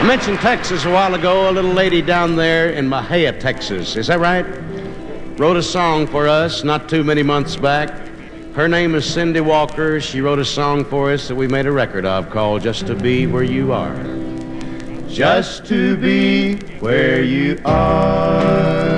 I mentioned Texas a while ago. A little lady down there in Mahia, Texas. Is that right? Wrote a song for us not too many months back. Her name is Cindy Walker. She wrote a song for us that we made a record of called Just to Be Where You Are. Just to be where you are.